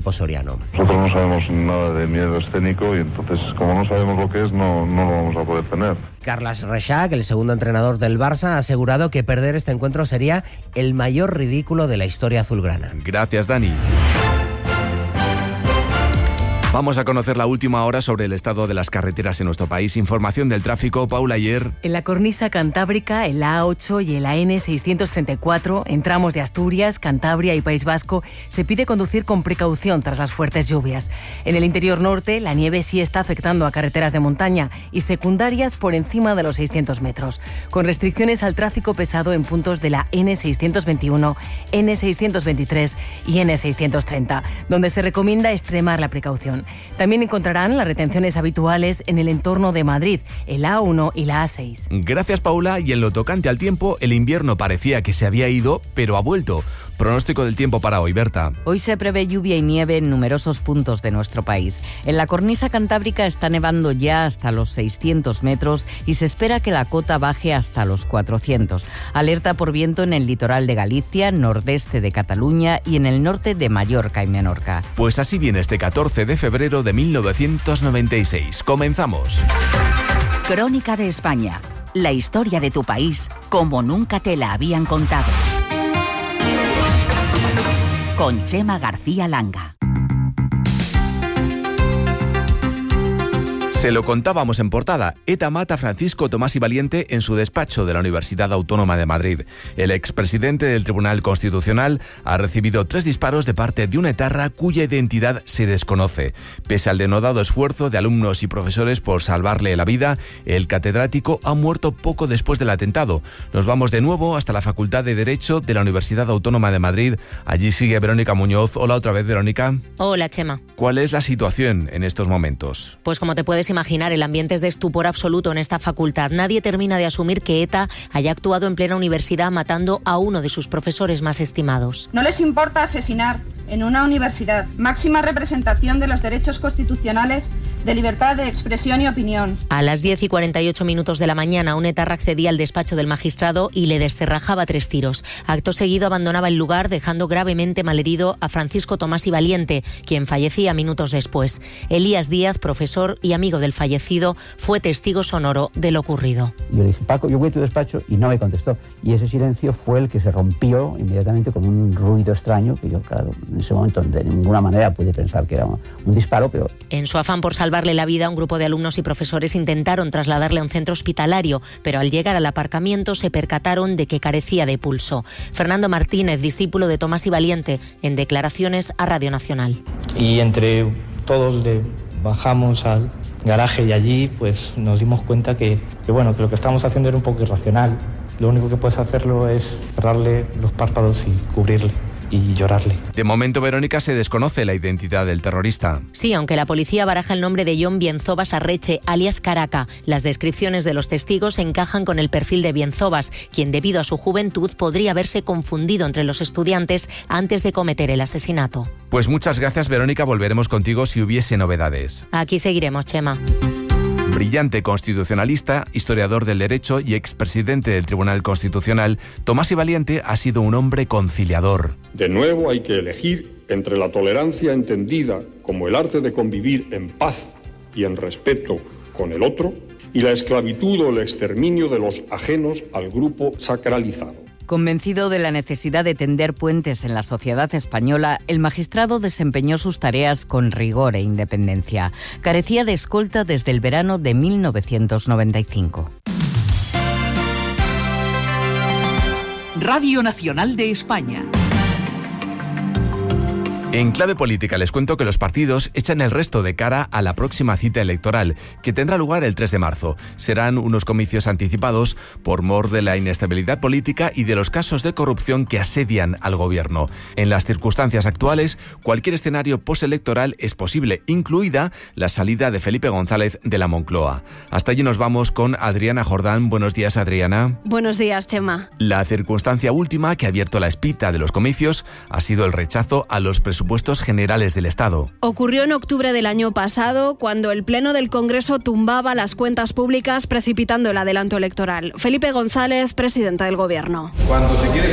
equipo soriano. Nosotros no sabemos nada de miedo escénico y entonces, como no sabemos lo que es, no lo vamos a poder tener. Carles Reixac, el segundo entrenador del Barça, ha asegurado que perder este encuentro sería el mayor ridículo de la historia azulgrana. Gracias, Dani. Vamos a conocer la última hora sobre el estado de las carreteras en nuestro país. Información del tráfico, Paula Ayer. En la cornisa cantábrica, en la A8 y en la N634, en tramos de Asturias, Cantabria y País Vasco, se pide conducir con precaución tras las fuertes lluvias. En el interior norte, la nieve sí está afectando a carreteras de montaña y secundarias por encima de los 600 metros, con restricciones al tráfico pesado en puntos de la N621, N623 y N630, donde se recomienda extremar la precaución. También encontrarán las retenciones habituales en el entorno de Madrid, el A1 y la A6. Gracias, Paula. Y en lo tocante al tiempo, el invierno parecía que se había ido, pero ha vuelto. Pronóstico del tiempo para hoy, Berta. Hoy se prevé lluvia y nieve en numerosos puntos de nuestro país. En la cornisa cantábrica está nevando ya hasta los 600 metros y se espera que la cota baje hasta los 400. Alerta por viento en el litoral de Galicia, nordeste de Cataluña y en el norte de Mallorca y Menorca. Pues así viene este 14 de febrero de 1996. Comenzamos. Crónica de España. La historia de tu país como nunca te la habían contado. Con Chema García Langa. Se lo contábamos en portada. ETA mata a Francisco Tomás y Valiente en su despacho de la Universidad Autónoma de Madrid. El expresidente del Tribunal Constitucional ha recibido 3 disparos de parte de una etarra cuya identidad se desconoce. Pese al denodado esfuerzo de alumnos y profesores por salvarle la vida, el catedrático ha muerto poco después del atentado. Nos vamos de nuevo hasta la Facultad de Derecho de la Universidad Autónoma de Madrid. Allí sigue Verónica Muñoz. Hola otra vez, Verónica. Hola, Chema. ¿Cuál es la situación en estos momentos? Pues como te puedes imaginar, el ambiente es de estupor absoluto en esta facultad. Nadie termina de asumir que ETA haya actuado en plena universidad matando a uno de sus profesores más estimados. No les importa asesinar en una universidad, máxima representación de los derechos constitucionales de libertad de expresión y opinión. A las 10:48 de la mañana, un etarra accedía al despacho del magistrado y le descerrajaba 3 tiros. Acto seguido abandonaba el lugar, dejando gravemente malherido a Francisco Tomás y Valiente, quien fallecía minutos después. Elías Díaz, profesor y amigo del fallecido, fue testigo sonoro de lo ocurrido. Yo le dije: Paco, yo voy a tu despacho, y no me contestó. Y ese silencio fue el que se rompió inmediatamente con un ruido extraño que yo, claro, en ese momento de ninguna manera pude pensar que era un disparo, pero... En su afán por salvarle la vida, un grupo de alumnos y profesores intentaron trasladarle a un centro hospitalario, pero al llegar al aparcamiento se percataron de que carecía de pulso. Fernando Martínez, discípulo de Tomás y Valiente, en declaraciones a Radio Nacional. Y entre todos le bajamos al garaje y allí pues nos dimos cuenta que lo que estábamos haciendo era un poco irracional. Lo único que puedes hacerlo es cerrarle los párpados y cubrirle y llorarle. De momento, Verónica, se desconoce la identidad del terrorista. Sí, aunque la policía baraja el nombre de Jon Bienzobas Arreche, alias Caraca. Las descripciones de los testigos encajan con el perfil de Bienzobas, quien debido a su juventud podría haberse confundido entre los estudiantes antes de cometer el asesinato. Pues muchas gracias, Verónica. Volveremos contigo si hubiese novedades. Aquí seguiremos, Chema. Brillante constitucionalista, historiador del derecho y expresidente del Tribunal Constitucional, Tomás y Valiente ha sido un hombre conciliador. De nuevo hay que elegir entre la tolerancia entendida como el arte de convivir en paz y en respeto con el otro y la esclavitud o el exterminio de los ajenos al grupo sacralizado. Convencido de la necesidad de tender puentes en la sociedad española, el magistrado desempeñó sus tareas con rigor e independencia. Carecía de escolta desde el verano de 1995. Radio Nacional de España. En clave política les cuento que los partidos echan el resto de cara a la próxima cita electoral, que tendrá lugar el 3 de marzo. Serán unos comicios anticipados por mor de la inestabilidad política y de los casos de corrupción que asedian al gobierno. En las circunstancias actuales, cualquier escenario postelectoral es posible, incluida la salida de Felipe González de la Moncloa. Hasta allí nos vamos con Adriana Jordán. Buenos días, Adriana. Buenos días, Chema. La circunstancia última que ha abierto la espita de los comicios ha sido el rechazo a los presupuestos generales del Estado. Ocurrió en octubre del año pasado, cuando el Pleno del Congreso tumbaba las cuentas públicas, precipitando el adelanto electoral. Felipe González, presidente del Gobierno. Cuando se quiere construir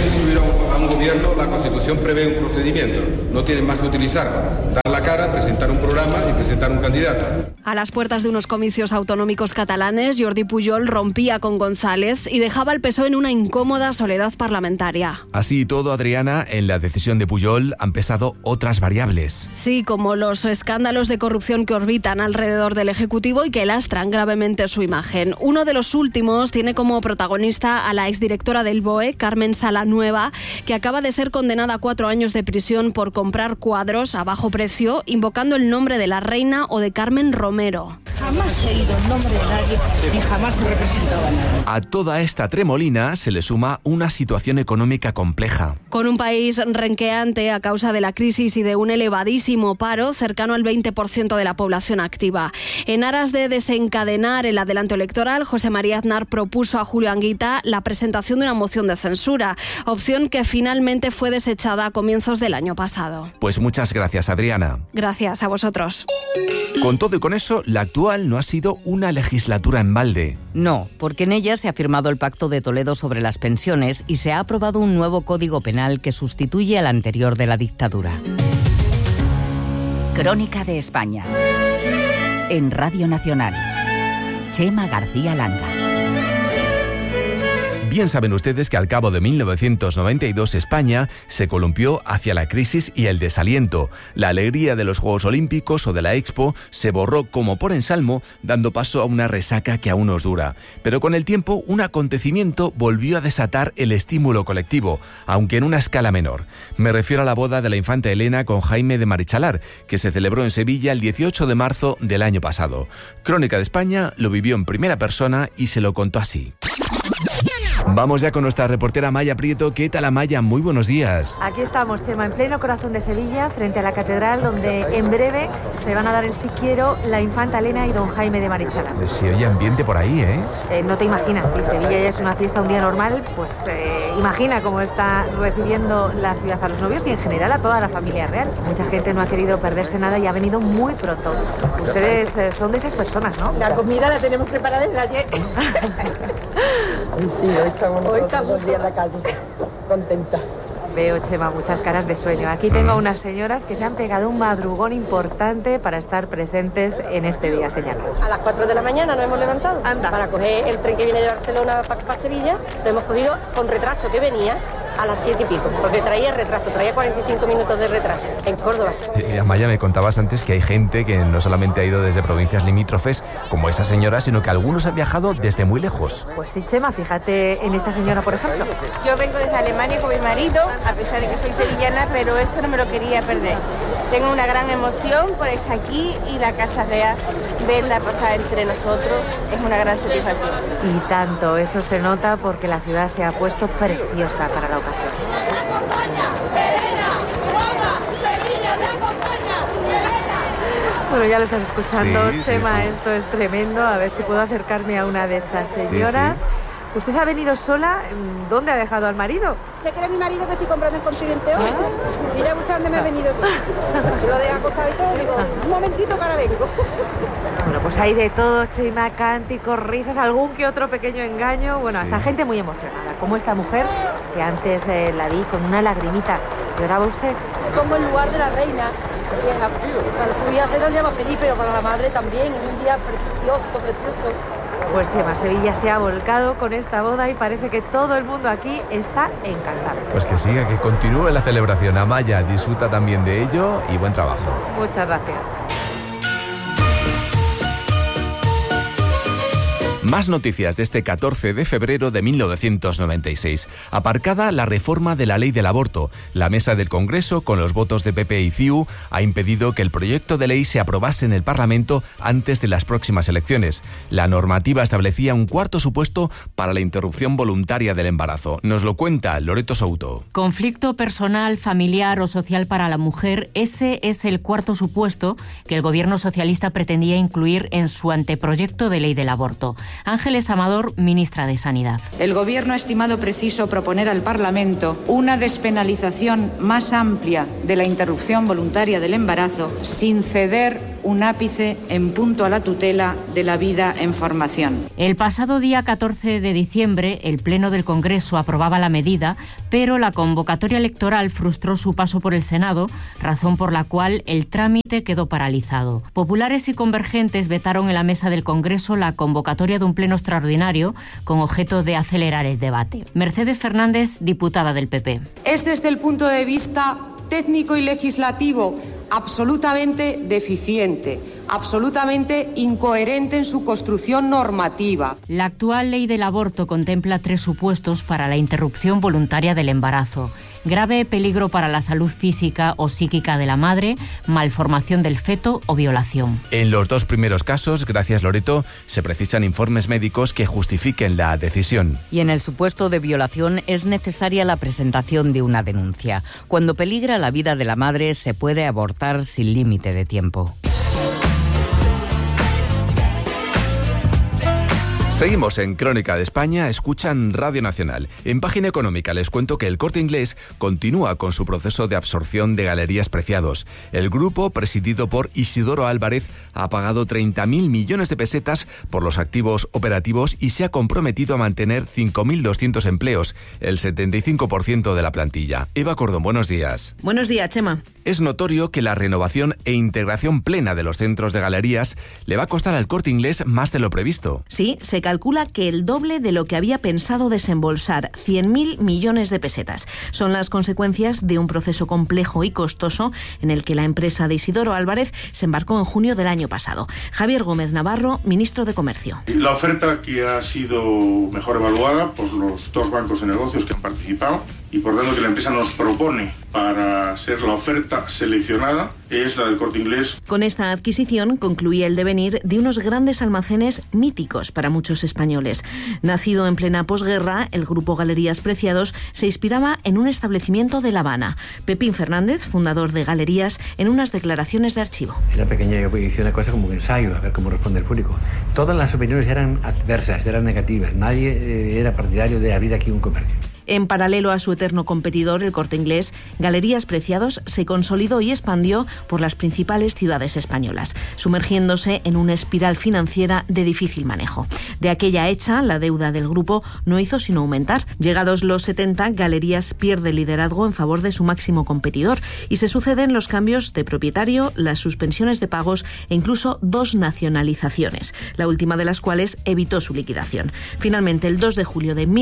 a un gobierno, la Constitución prevé un procedimiento. No tienen más que utilizar, dar la cara, presentar un programa y presentar un candidato. A las puertas de unos comicios autonómicos catalanes, Jordi Pujol rompía con González y dejaba al PSOE en una incómoda soledad parlamentaria. Así y todo, Adriana, en la decisión de Pujol han pesado otras variables. Sí, como los escándalos de corrupción que orbitan alrededor del Ejecutivo y que lastran gravemente su imagen. Uno de los últimos tiene como protagonista a la exdirectora del BOE, Carmen Salanueva, que acaba de ser condenada a 4 años de prisión por comprar cuadros a bajo precio, invocando el nombre de la reina o de Carmen Romero. Jamás he oído el nombre de nadie ni jamás he representado a nadie. A toda esta tremolina se le suma una situación económica compleja. Con un país renqueante a causa de la crisis y de un elevadísimo paro, cercano al 20% de la población activa. En aras de desencadenar el adelanto electoral, José María Aznar propuso a Julio Anguita la presentación de una moción de censura, opción que finalmente fue desechada a comienzos del año pasado. Pues muchas gracias, Adriana. Gracias a vosotros. Con todo y con eso, la actual no ha sido una legislatura en balde. No, porque en ella se ha firmado el Pacto de Toledo sobre las pensiones y se ha aprobado un nuevo Código Penal que sustituye al anterior de la dictadura. Crónica de España. En Radio Nacional. Chema García Langa. Bien saben ustedes que al cabo de 1992 España se columpió hacia la crisis y el desaliento. La alegría de los Juegos Olímpicos o de la Expo se borró como por ensalmo, dando paso a una resaca que aún nos dura. Pero con el tiempo, un acontecimiento volvió a desatar el estímulo colectivo, aunque en una escala menor. Me refiero a la boda de la infanta Elena con Jaime de Marichalar, que se celebró en Sevilla el 18 de marzo del año pasado. Crónica de España lo vivió en primera persona y se lo contó así. Vamos ya con nuestra reportera Maya Prieto. ¿Qué tal, Maya? Muy buenos días. Aquí estamos, Chema, en pleno corazón de Sevilla, frente a la catedral, donde en breve se van a dar el sí quiero la infanta Elena y don Jaime de Marichalar. Se oye ambiente por ahí, ¿eh? No te imaginas, si Sevilla ya es una fiesta un día normal, pues imagina cómo está recibiendo la ciudad a los novios y en general a toda la familia real. Mucha gente no ha querido perderse nada y ha venido muy pronto. Ustedes son de esas personas, ¿no? La comida la tenemos preparada desde ayer. Sí, hoy estamos un día en la calle, contenta. Veo, Chema, muchas caras de sueño. Aquí tengo unas señoras que se han pegado un madrugón importante para estar presentes en este día señalado. A las 4 de la mañana nos hemos levantado. Anda. Para coger el tren que viene de Barcelona para Sevilla. Lo hemos cogido con retraso, que venía a las 7 y pico, porque traía retraso, traía 45 minutos de retraso en Córdoba. Amaya, me contabas antes que hay gente que no solamente ha ido desde provincias limítrofes, como esa señora, sino que algunos han viajado desde muy lejos. Pues sí, Chema, fíjate en esta señora, por ejemplo. Yo vengo desde Alemania con mi marido, a pesar de que soy sevillana, pero esto no me lo quería perder. Tengo una gran emoción por estar aquí y la Casa Real, verla pasar entre nosotros, es una gran satisfacción. Y tanto, eso se nota porque la ciudad se ha puesto preciosa para la ocasión. Bueno, ya lo estás escuchando, sí, Chema, sí. Esto es tremendo. A ver si puedo acercarme a una de estas señoras. Sí, sí. ¿Usted ha venido sola? ¿Dónde ha dejado al marido? ¿Se cree mi marido que estoy comprando en Continente hoy? Y ya busca dónde me he venido aquí. Se lo deja acostado y todo, digo, un momentito que ahora vengo. Bueno, pues hay de todo, Chema, cánticos, risas, algún que otro pequeño engaño. Bueno, hasta gente muy emocionada, como esta mujer, que antes la vi con una lagrimita. ¿Lloraba usted? Me pongo en lugar de la reina. Para su vida será el día más feliz, pero para la madre también, un día precioso, precioso. Pues Chema, Sevilla se ha volcado con esta boda y parece que todo el mundo aquí está encantado. Pues que siga, que continúe la celebración. Amaya, disfruta también de ello y buen trabajo. Muchas gracias. Más noticias de este 14 de febrero de 1996. Aparcada la reforma de la ley del aborto. La mesa del Congreso, con los votos de PP y CiU, ha impedido que el proyecto de ley se aprobase en el Parlamento antes de las próximas elecciones. La normativa establecía un cuarto supuesto para la interrupción voluntaria del embarazo. Nos lo cuenta Loreto Souto. Conflicto personal, familiar o social para la mujer. Ese es el cuarto supuesto que el gobierno socialista pretendía incluir en su anteproyecto de ley del aborto. Ángeles Amador, ministra de Sanidad. El Gobierno ha estimado preciso proponer al Parlamento una despenalización más amplia de la interrupción voluntaria del embarazo sin ceder un ápice en punto a la tutela de la vida en formación. El pasado día 14 de diciembre, el Pleno del Congreso aprobaba la medida, pero la convocatoria electoral frustró su paso por el Senado, razón por la cual el trámite quedó paralizado. Populares y convergentes vetaron en la mesa del Congreso la convocatoria de un pleno extraordinario con objeto de acelerar el debate. Mercedes Fernández, diputada del PP. Es desde el punto de vista técnico y legislativo absolutamente deficiente, absolutamente incoherente en su construcción normativa. La actual ley del aborto contempla 3 supuestos para la interrupción voluntaria del embarazo: grave peligro para la salud física o psíquica de la madre, malformación del feto o violación. En los 2 primeros casos, gracias Loreto, se precisan informes médicos que justifiquen la decisión. Y en el supuesto de violación es necesaria la presentación de una denuncia. Cuando peligra la vida de la madre, se puede abortar sin límite de tiempo. Seguimos en Crónica de España, escuchan Radio Nacional. En Página Económica les cuento que el Corte Inglés continúa con su proceso de absorción de Galerías Preciados. El grupo, presidido por Isidoro Álvarez, ha pagado 30.000 millones de pesetas por los activos operativos y se ha comprometido a mantener 5.200 empleos, el 75% de la plantilla. Eva Cordón, buenos días. Buenos días, Chema. Es notorio que la renovación e integración plena de los centros de galerías le va a costar al Corte Inglés más de lo previsto. Sí, se calcula que el doble de lo que había pensado desembolsar, 100.000 millones de pesetas. Son las consecuencias de un proceso complejo y costoso en el que la empresa de Isidoro Álvarez se embarcó en junio del año pasado. Javier Gómez Navarro, ministro de Comercio. La oferta que ha sido mejor evaluada por los 2 bancos de negocios que han participado y por tanto que la empresa nos propone para ser la oferta seleccionada es la del Corte Inglés. Con esta adquisición concluía el devenir de unos grandes almacenes míticos para muchos españoles. Nacido en plena posguerra, el grupo Galerías Preciados se inspiraba en un establecimiento de La Habana. Pepín Fernández, fundador de Galerías, en unas declaraciones de archivo. Era pequeña, yo hice una cosa como un ensayo, a ver cómo responde el público. Todas las opiniones eran adversas, eran negativas. Nadie era partidario de abrir aquí un comercio. En paralelo a su eterno competidor, el Corte Inglés, Galerías Preciados se consolidó y expandió por las principales ciudades españolas, sumergiéndose en una espiral financiera de difícil manejo. De aquella hecha, la deuda del grupo no hizo sino aumentar. Llegados los 70, Galerías pierde liderazgo en favor de su máximo competidor y se suceden los cambios de propietario, las suspensiones de pagos e incluso 2 nacionalizaciones, la última de las cuales evitó su liquidación. Finalmente, el 2 de julio de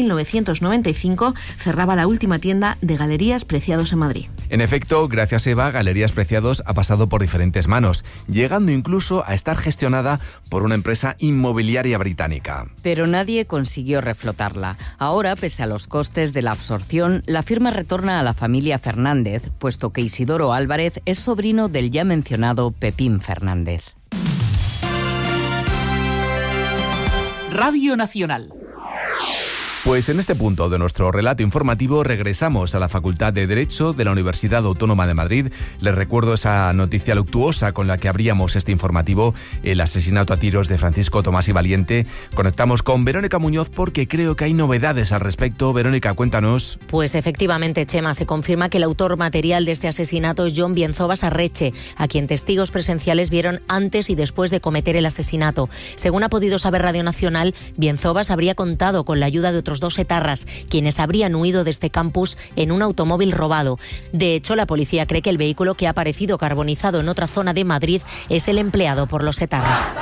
1995, cerraba la última tienda de Galerías Preciados en Madrid. En efecto, gracias Eva, Galerías Preciados ha pasado por diferentes manos, llegando incluso a estar gestionada por una empresa inmobiliaria británica. Pero nadie consiguió reflotarla. Ahora, pese a los costes de la absorción, la firma retorna a la familia Fernández, puesto que Isidoro Álvarez es sobrino del ya mencionado Pepín Fernández. Radio Nacional. Pues en este punto de nuestro relato informativo regresamos a la Facultad de Derecho de la Universidad Autónoma de Madrid. Les recuerdo esa noticia luctuosa con la que abríamos este informativo, el asesinato a tiros de Francisco Tomás y Valiente. Conectamos con Verónica Muñoz porque creo que hay novedades al respecto. Verónica, cuéntanos. Pues efectivamente, Chema, se confirma que el autor material de este asesinato es Jon Bienzobas Arreche, a quien testigos presenciales vieron antes y después de cometer el asesinato. Según ha podido saber Radio Nacional, Bienzobas habría contado con la ayuda de otros 2 etarras, quienes habrían huido de este campus en un automóvil robado. De hecho, la policía cree que el vehículo que ha aparecido carbonizado en otra zona de Madrid es el empleado por los etarras.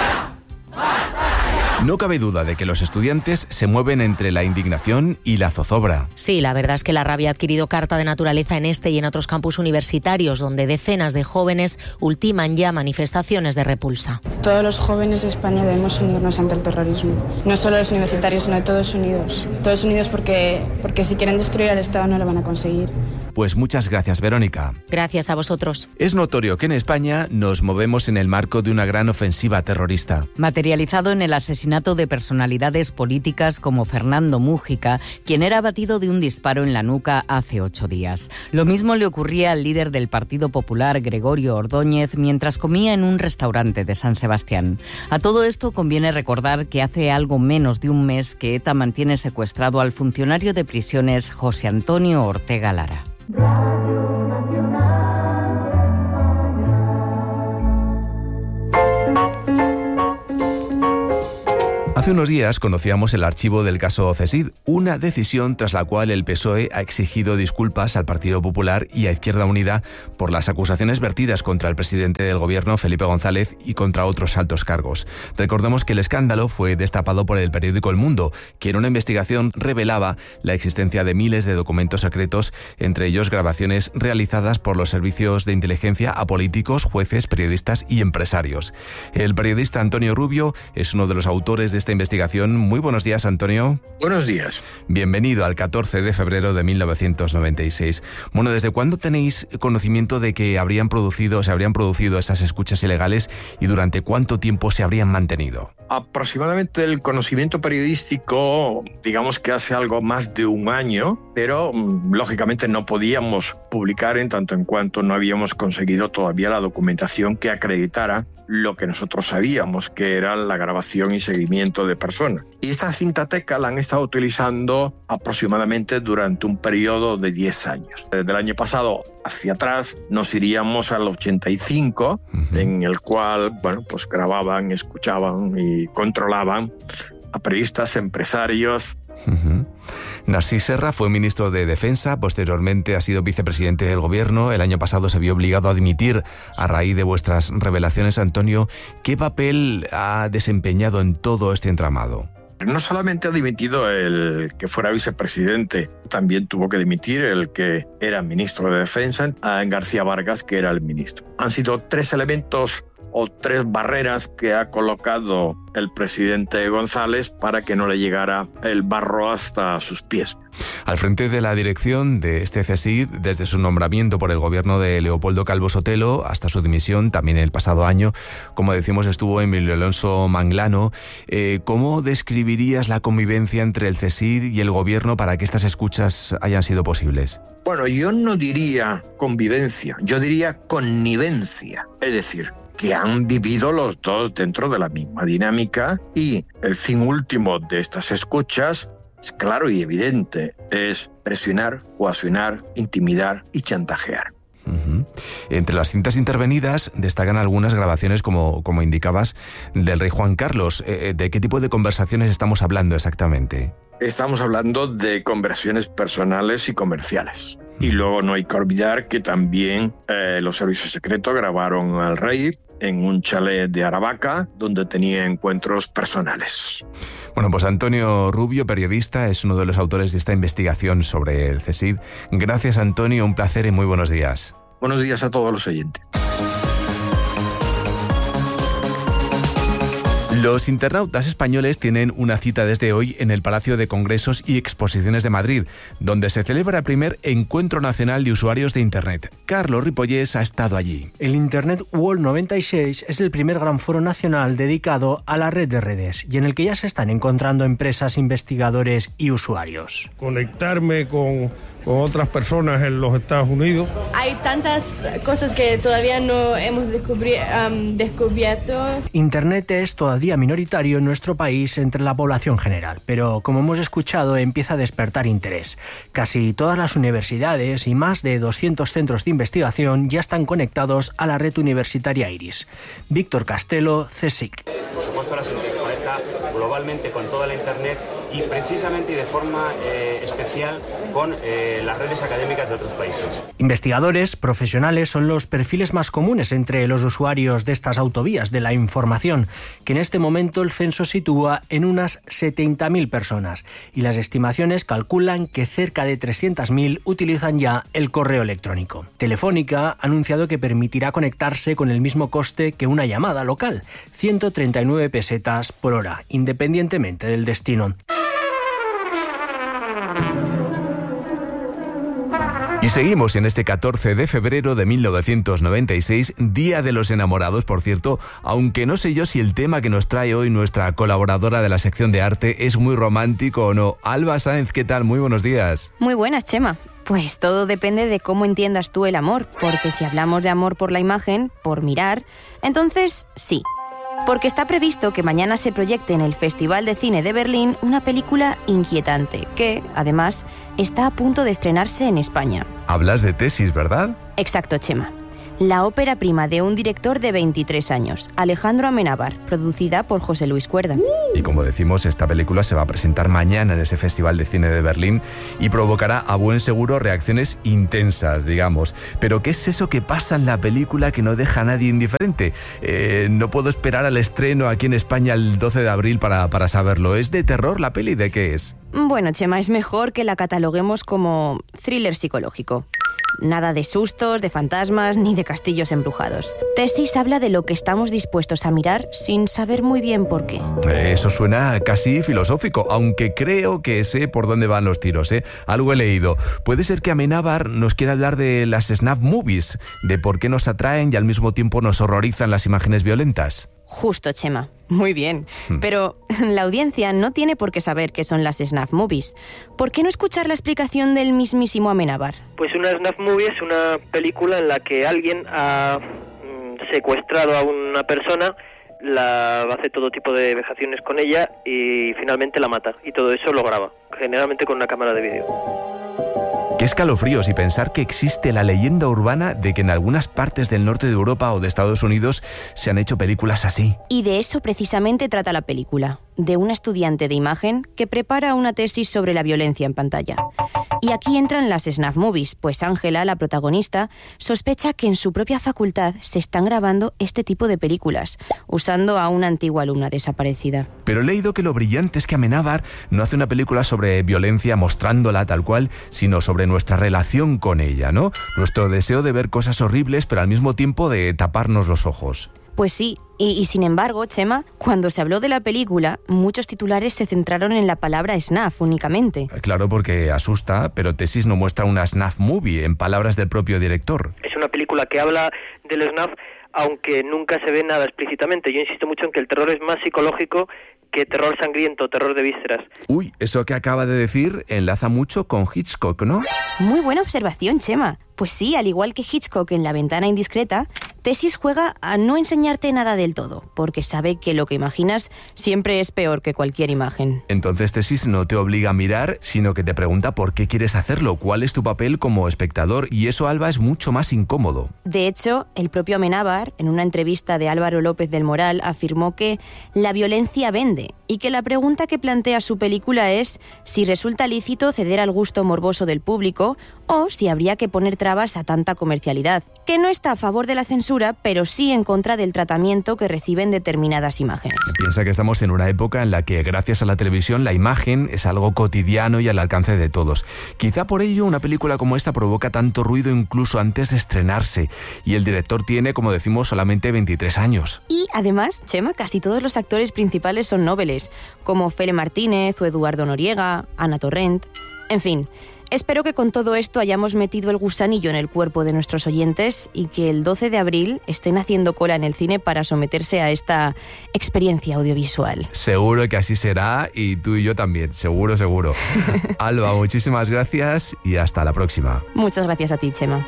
No cabe duda de que los estudiantes se mueven entre la indignación y la zozobra. Sí, la verdad es que la rabia ha adquirido carta de naturaleza en este y en otros campus universitarios, donde decenas de jóvenes ultiman ya manifestaciones de repulsa. Todos los jóvenes de España debemos unirnos ante el terrorismo. No solo los universitarios, sino todos unidos. Todos unidos porque si quieren destruir al Estado no lo van a conseguir. Pues muchas gracias, Verónica. Gracias a vosotros. Es notorio que en España nos movemos en el marco de una gran ofensiva terrorista. Materializado en el asesinato de personalidades políticas como Fernando Mújica, quien era abatido de un disparo en la nuca hace 8 días. Lo mismo le ocurría al líder del Partido Popular, Gregorio Ordóñez, mientras comía en un restaurante de San Sebastián. A todo esto conviene recordar que hace algo menos de un mes que ETA mantiene secuestrado al funcionario de prisiones José Antonio Ortega Lara. Hace unos días conocíamos el archivo del caso CSID, una decisión tras la cual el PSOE ha exigido disculpas al Partido Popular y a Izquierda Unida por las acusaciones vertidas contra el presidente del gobierno, Felipe González, y contra otros altos cargos. Recordemos que el escándalo fue destapado por el periódico El Mundo, que en una investigación revelaba la existencia de miles de documentos secretos, entre ellos grabaciones realizadas por los servicios de inteligencia a políticos, jueces, periodistas y empresarios. El periodista Antonio Rubio es uno de los autores de esta investigación. Muy buenos días, Antonio. Buenos días. Bienvenido al 14 de febrero de 1996. Bueno, ¿desde cuándo tenéis conocimiento de que se habrían producido esas escuchas ilegales y durante cuánto tiempo se habrían mantenido? Aproximadamente el conocimiento periodístico, digamos que hace algo más de un año, pero lógicamente no podíamos publicar en tanto en cuanto no habíamos conseguido todavía la documentación que acreditara lo que nosotros sabíamos, que era la grabación y seguimiento de personas. Y esta cintateca la han estado utilizando aproximadamente durante un periodo de 10 años. Desde el año pasado hacia atrás nos iríamos al 85, en el cual, pues grababan, escuchaban y controlaban a periodistas, empresarios. Narcís Serra fue ministro de Defensa, posteriormente ha sido vicepresidente del gobierno. El año pasado se vio obligado a dimitir a raíz de vuestras revelaciones. Antonio, ¿qué papel ha desempeñado en todo este entramado? No solamente ha dimitido el que fuera vicepresidente, también tuvo que dimitir el que era ministro de Defensa, García Vargas, que era el ministro. Han sido 3 elementos o 3 barreras que ha colocado el presidente González para que no le llegara el barro hasta sus pies. Al frente de la dirección de este CSID, desde su nombramiento por el gobierno de Leopoldo Calvo Sotelo hasta su dimisión, también el pasado año, como decimos, estuvo Emilio Alonso Manglano. ¿Cómo describirías la convivencia entre el CSID y el gobierno para que estas escuchas hayan sido posibles? Bueno, yo no diría convivencia, yo diría connivencia. Es decir, que han vivido los dos dentro de la misma dinámica, y el fin último de estas escuchas es claro y evidente, es presionar, coaccionar, intimidar y chantajear. Entre las cintas intervenidas destacan algunas grabaciones, como indicabas, del rey Juan Carlos. ¿De qué tipo de conversaciones estamos hablando exactamente? Estamos hablando de conversaciones personales y comerciales. Y luego no hay que olvidar que también los servicios secretos grabaron al rey en un chalet de Aravaca, donde tenía encuentros personales. Bueno, pues Antonio Rubio, periodista, es uno de los autores de esta investigación sobre el CSID. Gracias, Antonio, un placer y muy buenos días. Buenos días a todos los oyentes. Los internautas españoles tienen una cita desde hoy en el Palacio de Congresos y Exposiciones de Madrid, donde se celebra el primer Encuentro Nacional de Usuarios de Internet. Carlos Ripollés ha estado allí. El Internet World 96 es el primer gran foro nacional dedicado a la red de redes y en el que ya se están encontrando empresas, investigadores y usuarios. Conectarme con otras personas en los Estados Unidos. Hay tantas cosas que todavía no hemos descubierto. Internet es todavía minoritario en nuestro país entre la población general, pero como hemos escuchado empieza a despertar interés. Casi todas las universidades y más de 200 centros de investigación ya están conectados a la red universitaria IRIS. Víctor Castelo, CSIC. Por supuesto, la se conecta globalmente con toda la Internet y precisamente y de forma especial con las redes académicas de otros países. Investigadores, profesionales son los perfiles más comunes entre los usuarios de estas autovías de la información, que en este momento el censo sitúa en unas 70.000 personas y las estimaciones calculan que cerca de 300.000 utilizan ya el correo electrónico. Telefónica ha anunciado que permitirá conectarse con el mismo coste que una llamada local, 139 pesetas por hora, independientemente del destino. Y seguimos en este 14 de febrero de 1996, Día de los Enamorados, por cierto, aunque no sé yo si el tema que nos trae hoy nuestra colaboradora de la sección de arte es muy romántico o no. Alba Sáenz, ¿qué tal? Muy buenos días. Muy buenas, Chema. Pues todo depende de cómo entiendas tú el amor, porque si hablamos de amor por la imagen, por mirar, entonces sí. Porque está previsto que mañana se proyecte en el Festival de Cine de Berlín una película inquietante que, además, está a punto de estrenarse en España. Hablas de Tesis, ¿verdad? Exacto, Chema. la ópera prima de un director de 23 años, Alejandro Amenábar, producida por José Luis Cuerda. Y como decimos, esta película se va a presentar mañana en ese Festival de Cine de Berlín y provocará a buen seguro reacciones intensas, digamos. Pero ¿qué es eso que pasa en la película que no deja a nadie indiferente? No puedo esperar al estreno aquí en España el 12 de abril para saberlo. ¿Es de terror la peli? ¿De qué es? Bueno, Chema, es mejor que la cataloguemos como thriller psicológico. Nada de sustos, de fantasmas, ni de castillos embrujados. Tesis habla de lo que estamos dispuestos a mirar sin saber muy bien por qué. Eso suena casi filosófico, aunque creo que sé por dónde van los tiros, ¿eh? Algo he leído. Puede ser que Amenábar nos quiera hablar de las snuff movies, de por qué nos atraen y al mismo tiempo nos horrorizan las imágenes violentas. Justo, Chema. Muy bien. Pero la audiencia no tiene por qué saber qué son las snuff movies. ¿Por qué no escuchar la explicación del mismísimo Amenábar? Pues una snuff movie es una película en la que alguien ha secuestrado a una persona, hace todo tipo de vejaciones con ella y finalmente la mata. Y todo eso lo graba, generalmente con una cámara de vídeo. Qué escalofríos y pensar que existe la leyenda urbana de que en algunas partes del norte de Europa o de Estados Unidos se han hecho películas así. Y de eso precisamente trata la película, de una estudiante de imagen que prepara una tesis sobre la violencia en pantalla. Y aquí entran las snuff movies, pues Ángela, la protagonista, sospecha que en su propia facultad se están grabando este tipo de películas, usando a una antigua alumna desaparecida. Pero he leído que lo brillante es que Amenábar no hace una película sobre violencia mostrándola tal cual, sino sobre nuestra relación con ella, ¿no? Nuestro deseo de ver cosas horribles, pero al mismo tiempo de taparnos los ojos. Pues sí, y sin embargo, Chema, cuando se habló de la película, muchos titulares se centraron en la palabra snuff únicamente. Claro, porque asusta, pero Tesis no muestra una snuff movie, en palabras del propio director. Es una película que habla del snuff, aunque nunca se ve nada explícitamente. Yo insisto mucho en que el terror es más psicológico que terror sangriento, terror de vísceras. Uy, eso que acaba de decir enlaza mucho con Hitchcock, ¿no? Muy buena observación, Chema. Pues sí, al igual que Hitchcock en La ventana indiscreta, Tesis juega a no enseñarte nada del todo, porque sabe que lo que imaginas siempre es peor que cualquier imagen. Entonces Tesis no te obliga a mirar, sino que te pregunta por qué quieres hacerlo, cuál es tu papel como espectador, y eso, Alba, es mucho más incómodo. De hecho, el propio Amenábar, en una entrevista de Álvaro López del Moral, afirmó que la violencia vende, y que la pregunta que plantea su película es si resulta lícito ceder al gusto morboso del público o si habría que poner trabas a tanta comercialidad, que no está a favor de la censura, pero sí en contra del tratamiento que reciben determinadas imágenes. Piensa que estamos en una época en la que, gracias a la televisión, la imagen es algo cotidiano y al alcance de todos. Quizá por ello una película como esta provoca tanto ruido incluso antes de estrenarse, y el director tiene, como decimos, solamente 23 años. Y además, Chema, casi todos los actores principales son nobles, como Fele Martínez o Eduardo Noriega, Ana Torrent, en fin. Espero que con todo esto hayamos metido el gusanillo en el cuerpo de nuestros oyentes y que el 12 de abril estén haciendo cola en el cine para someterse a esta experiencia audiovisual. Seguro que así será, y tú y yo también, seguro. Alba, muchísimas gracias y hasta la próxima. Muchas gracias a ti, Chema.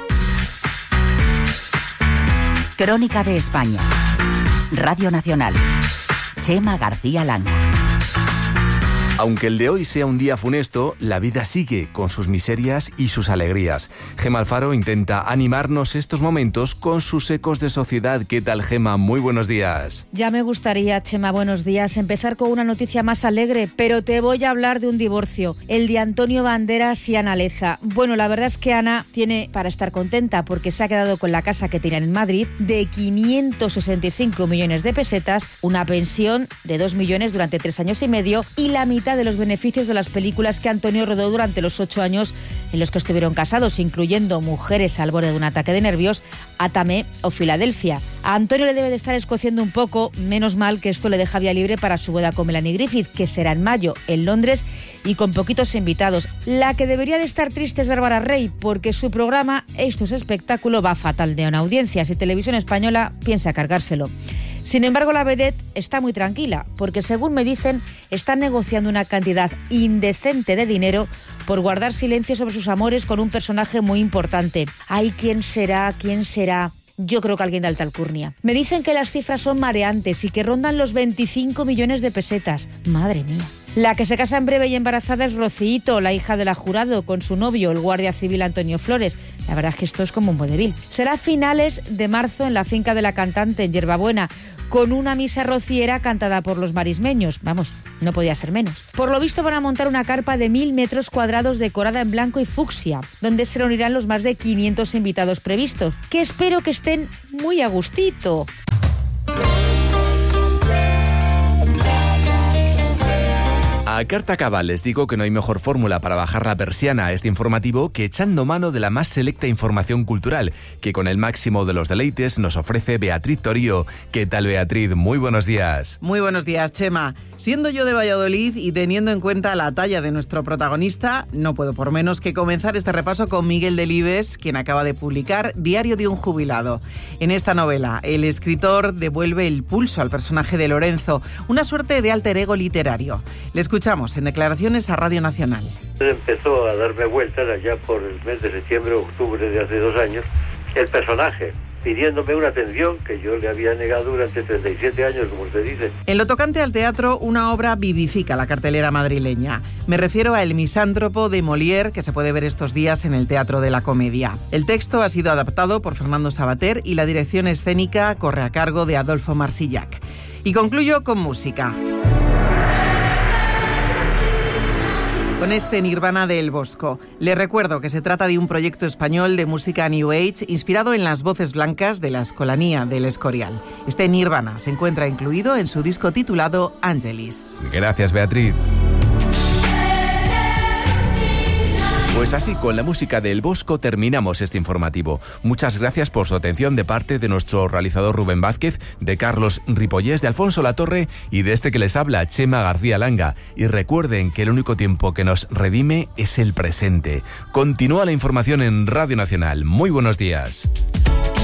Crónica de España. Radio Nacional. Chema García Langa. Aunque el de hoy sea un día funesto, la vida sigue con sus miserias y sus alegrías. Gema Alfaro intenta animarnos estos momentos con sus ecos de sociedad. ¿Qué tal, Gema? Muy buenos días. Ya me gustaría, Chema, buenos días, empezar con una noticia más alegre, pero te voy a hablar de un divorcio, el de Antonio Banderas y Ana Leza. Bueno, la verdad es que Ana tiene para estar contenta porque se ha quedado con la casa que tenían en Madrid de 565 millones de pesetas, una pensión de 2 millones durante 3 años y medio y la mitad de los beneficios de las películas que Antonio rodó durante los 8 años en los que estuvieron casados, incluyendo Mujeres al borde de un ataque de nervios, Atame o Filadelfia. A Antonio le debe de estar escociendo un poco, menos mal que esto le deja vía libre para su boda con Melanie Griffith, que será en mayo en Londres y con poquitos invitados. La que debería de estar triste es Bárbara Rey, porque su programa Esto es espectáculo va fatal de audiencias y Televisión Española piensa cargárselo. Sin embargo, la vedette está muy tranquila, porque según me dicen, están negociando una cantidad indecente de dinero por guardar silencio sobre sus amores con un personaje muy importante. Ay, ¿quién será? ¿Quién será? Yo creo que alguien de alta alcurnia. Me dicen que las cifras son mareantes y que rondan los 25 millones de pesetas. Madre mía. La que se casa en breve y embarazada es Rocíito, la hija de la Jurado, con su novio, el guardia civil Antonio Flores. La verdad es que esto es como un vodevil. Será a finales de marzo en la finca de la cantante en Yerbabuena, con una misa rociera cantada por los marismeños. Vamos, no podía ser menos. Por lo visto van a montar una carpa de 1.000 metros cuadrados decorada en blanco y fucsia, donde se reunirán los más de 500 invitados previstos, que espero que estén muy a gustito. A carta cabal les digo que no hay mejor fórmula para bajar la persiana a este informativo que echando mano de la más selecta información cultural que con el máximo de los deleites nos ofrece Beatriz Torío. ¿Qué tal, Beatriz? Muy buenos días. Muy buenos días, Chema. Siendo yo de Valladolid y teniendo en cuenta la talla de nuestro protagonista, no puedo por menos que comenzar este repaso con Miguel Delibes, quien acaba de publicar Diario de un jubilado. En esta novela, el escritor devuelve el pulso al personaje de Lorenzo, una suerte de alter ego literario. Le escuchamos en declaraciones a Radio Nacional. Empezó a darme vueltas allá por el mes de septiembre o octubre de hace 2 años, el personaje, pidiéndome una atención que yo le había negado durante 37 años, como usted dice. En lo tocante al teatro, una obra vivifica la cartelera madrileña. Me refiero a El misántropo de Molière, que se puede ver estos días en el Teatro de la Comedia. El texto ha sido adaptado por Fernando Sabater y la dirección escénica corre a cargo de Adolfo Marsillac. Y concluyo con música. Con este Nirvana de El Bosco. Les recuerdo que se trata de un proyecto español de música New Age inspirado en las voces blancas de la Escolanía del Escorial. Este Nirvana se encuentra incluido en su disco titulado Angelis. Gracias, Beatriz. Pues así, con la música de El Bosco terminamos este informativo. Muchas gracias por su atención de parte de nuestro realizador Rubén Vázquez, de Carlos Ripollés, de Alfonso Latorre y de este que les habla, Chema García Langa. Y recuerden que el único tiempo que nos redime es el presente. Continúa la información en Radio Nacional. Muy buenos días.